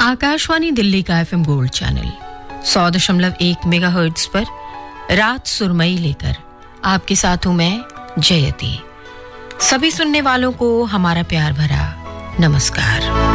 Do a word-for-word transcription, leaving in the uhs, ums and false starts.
आकाशवाणी दिल्ली का FM gold channel सौ दशमलव एक मेगाहर्ट्ज पर रात सुरमई लेकर आपके साथ हूं मैं जयति। सभी सुनने वालों को हमारा प्यार भरा नमस्कार।